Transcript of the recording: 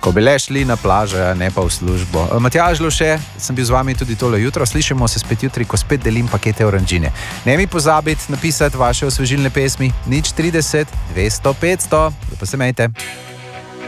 ko bi le šli na plažo, ne pa v službo. Matjaž Lovše, sem bil z vami tudi tole jutro. Slišimo se spet jutri, ko spet delim pakete oranžine. Ne mi pozabiti napisati vaše osvežilne pesmi 030 200 500. Pa se mejte.